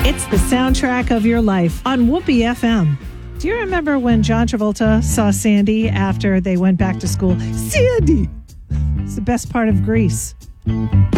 It's the soundtrack of your life on Whoopee FM. Do you remember when John Travolta saw Sandy after they went back to school? Sandy! It's the best part of Grease.